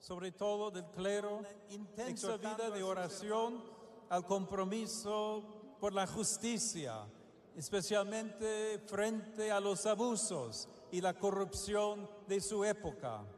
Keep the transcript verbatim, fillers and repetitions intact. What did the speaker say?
sobre todo del clero, intensa vida de oración al compromiso por la justicia, especialmente frente a los abusos y la corrupción de su época.